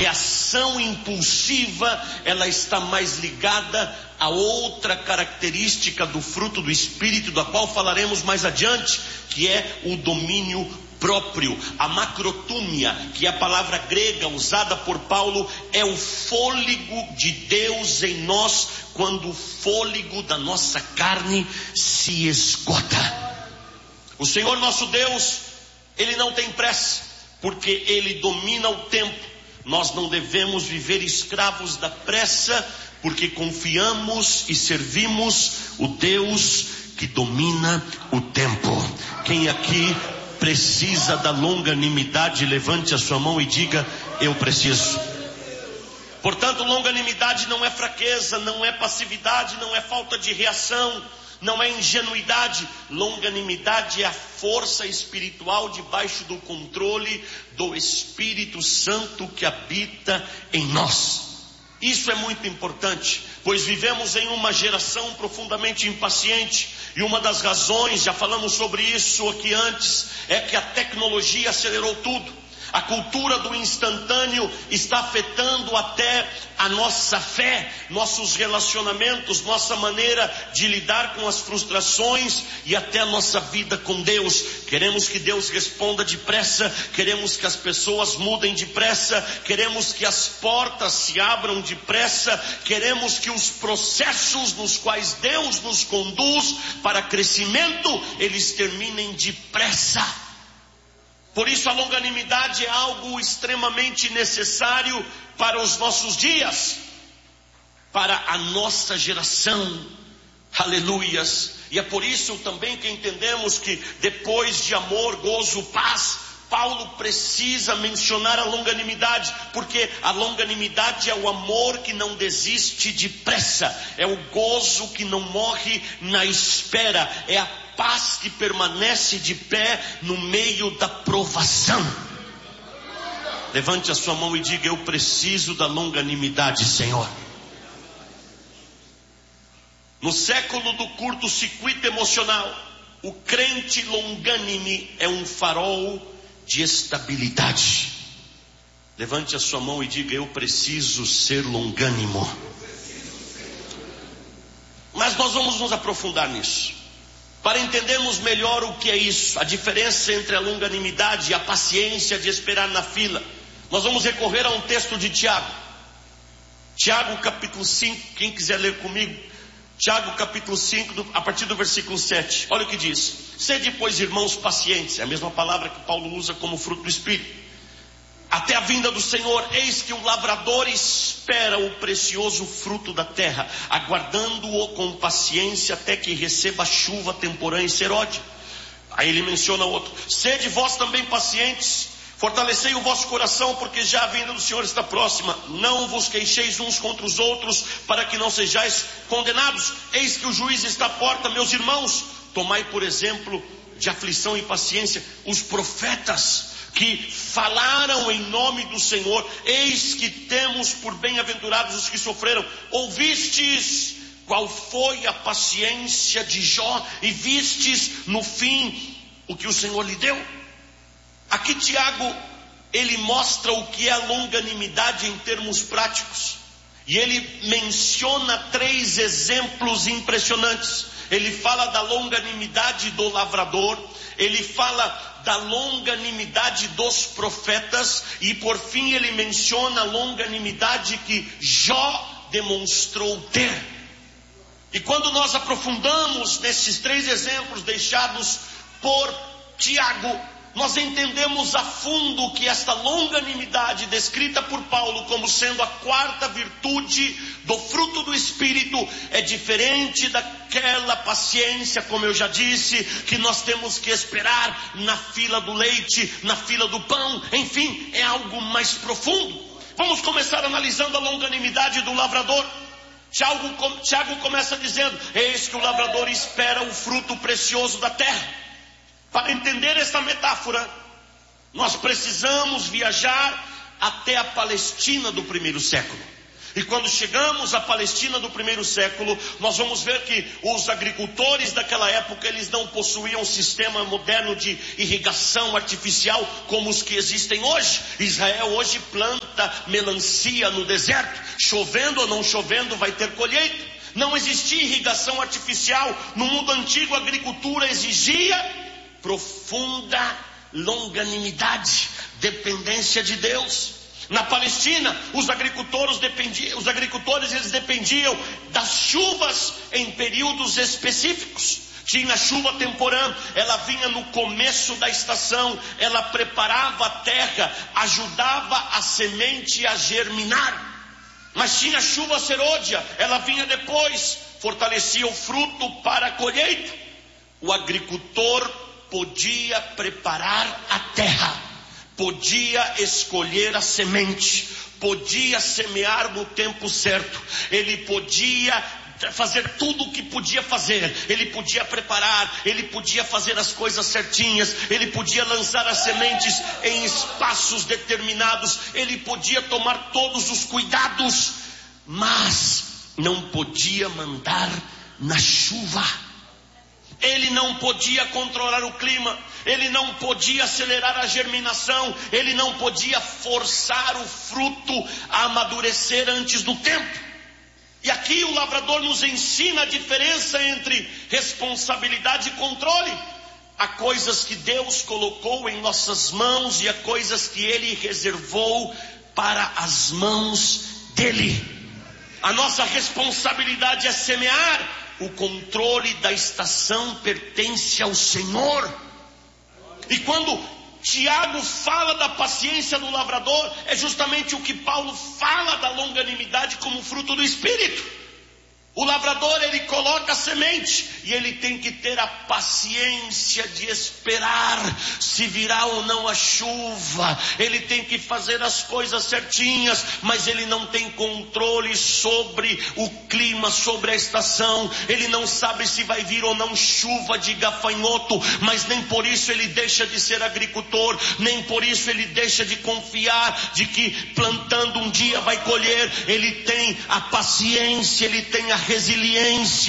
reação impulsiva, ela está mais ligada a outra característica do fruto do Espírito, da qual falaremos mais adiante, que é o domínio próprio. A macrotúmia, que é a palavra grega usada por Paulo, é o fôlego de Deus em nós, quando o fôlego da nossa carne se esgota. O Senhor nosso Deus, Ele não tem pressa, porque Ele domina o tempo. Nós não devemos viver escravos da pressa, porque confiamos e servimos o Deus que domina o tempo. Quem aqui precisa da longanimidade, levante a sua mão e diga: eu preciso. Portanto, longanimidade não é fraqueza, não é passividade, não é falta de reação, não é ingenuidade. Longanimidade é a força espiritual debaixo do controle do Espírito Santo que habita em nós. Isso é muito importante, pois vivemos em uma geração profundamente impaciente, e uma das razões, já falamos sobre isso aqui antes, é que a tecnologia acelerou tudo. A cultura do instantâneo está afetando até a nossa fé, nossos relacionamentos, nossa maneira de lidar com as frustrações e até a nossa vida com Deus. Queremos que Deus responda depressa, queremos que as pessoas mudem depressa, queremos que as portas se abram depressa, queremos que os processos nos quais Deus nos conduz para crescimento, eles terminem depressa. Por isso a longanimidade é algo extremamente necessário para os nossos dias, para a nossa geração. Aleluias. E é por isso também que entendemos que depois de amor, gozo, paz, Paulo precisa mencionar a longanimidade, porque a longanimidade é o amor que não desiste depressa, é o gozo que não morre na espera, é a paz que permanece de pé no meio da provação. Levante a sua mão e diga: eu preciso da longanimidade, Senhor. No século do curto-circuito emocional, o crente longânime é um farol de estabilidade. Levante a sua mão e diga: eu preciso ser longânimo. Mas nós vamos nos aprofundar nisso, para entendermos melhor o que é isso, a diferença entre a longanimidade e a paciência de esperar na fila. Nós vamos recorrer a um texto de Tiago. Tiago capítulo 5, quem quiser ler comigo. Tiago capítulo 5, a partir do versículo 7. Olha o que diz: sede, pois, irmãos, pacientes. É a mesma palavra que Paulo usa como fruto do Espírito. Até a vinda do Senhor. Eis que o lavrador espera o precioso fruto da terra, aguardando-o com paciência até que receba a chuva temporã e serode. Aí ele menciona outro: sede vós também pacientes, fortalecei o vosso coração, porque já a vinda do Senhor está próxima. Não vos queixeis uns contra os outros, para que não sejais condenados. Eis que o juiz está à porta. Meus irmãos, tomai por exemplo de aflição e paciência os profetas que falaram em nome do Senhor. Eis que temos por bem-aventurados os que sofreram. Ouvistes qual foi a paciência de Jó, e vistes no fim o que o Senhor lhe deu. Aqui Tiago, ele mostra o que é a longanimidade em termos práticos, e ele menciona 3 exemplos impressionantes. Ele fala da longanimidade do lavrador, ele fala da longanimidade dos profetas, e por fim ele menciona a longanimidade que Jó demonstrou ter. E quando nós aprofundamos nesses 3 exemplos deixados por Tiago, nós entendemos a fundo que esta longanimidade, descrita por Paulo como sendo a 4ª virtude do fruto do Espírito, é diferente daquela paciência, como eu já disse, que nós temos que esperar na fila do leite, na fila do pão. Enfim, é algo mais profundo. Vamos começar analisando a longanimidade do lavrador. Tiago começa dizendo: eis que o lavrador espera o fruto precioso da terra. Para entender esta metáfora, nós precisamos viajar até a Palestina do primeiro século. E quando chegamos à Palestina do primeiro século, nós vamos ver que os agricultores daquela época, eles não possuíam um sistema moderno de irrigação artificial como os que existem hoje. Israel hoje planta planta melancia no deserto. Chovendo ou não chovendo, vai ter colheita. Não existia irrigação artificial. No mundo antigo, a agricultura exigia profunda longanimidade, dependência de Deus. Na Palestina, os agricultores eles dependiam das chuvas em períodos específicos. Tinha chuva temporã, ela vinha no começo da estação, ela preparava a terra, ajudava a semente a germinar. Mas tinha chuva serôdia, ela vinha depois, fortalecia o fruto para a colheita. O agricultor podia preparar a terra, podia escolher a semente, podia semear no tempo certo, ele podia fazer tudo o que podia fazer, ele podia preparar, ele podia fazer as coisas certinhas, ele podia lançar as sementes em espaços determinados, ele podia tomar todos os cuidados, mas não podia mandar na chuva. Ele não podia controlar o clima, ele não podia acelerar a germinação, ele não podia forçar o fruto a amadurecer antes do tempo. E aqui o lavrador nos ensina a diferença entre responsabilidade e controle. Há coisas que Deus colocou em nossas mãos e há coisas que Ele reservou para as mãos dEle. A nossa responsabilidade é semear, o controle da estação pertence ao Senhor. E quando Tiago fala da paciência do lavrador, é justamente o que Paulo fala da longanimidade como fruto do Espírito. O lavrador, ele coloca a semente e ele tem que ter a paciência de esperar se virá ou não a chuva. Ele tem que fazer as coisas certinhas, mas ele não tem controle sobre o clima, sobre a estação. Ele não sabe se vai vir ou não chuva de gafanhoto, mas nem por isso ele deixa de ser agricultor, nem por isso ele deixa de confiar de que plantando um dia vai colher. Ele tem a paciência, ele tem a resiliência